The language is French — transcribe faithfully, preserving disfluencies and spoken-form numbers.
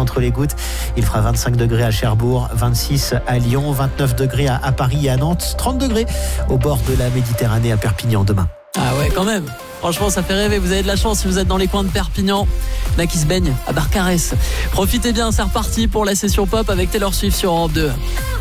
entre les gouttes. Il fera vingt-cinq degrés à Cherbourg, vingt-six à Lyon, vingt-neuf degrés à Paris et à Nantes, trente degrés au bord de la Méditerranée à Perpignan demain. Ah ouais, quand même. Franchement, ça fait rêver. Vous avez de la chance si vous êtes dans les coins de Perpignan. Il y en a qui se baignent à Barcarès. Profitez bien, c'est reparti pour la session pop avec Taylor Swift sur Europe deux.